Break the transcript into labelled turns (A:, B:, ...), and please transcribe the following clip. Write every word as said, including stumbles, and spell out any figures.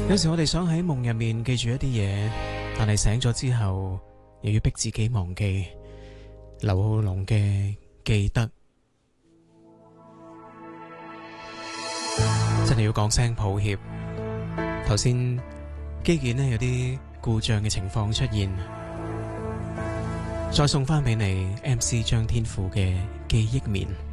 A: 有時我哋想喺夢入面記住一啲嘢，但係醒咗之後又要逼自己忘記，劉浩龍嘅記得，真係要講聲抱歉。頭先機件呢有啲故障嘅情況出現，再送翻俾你 M C 張天賦嘅記憶棉。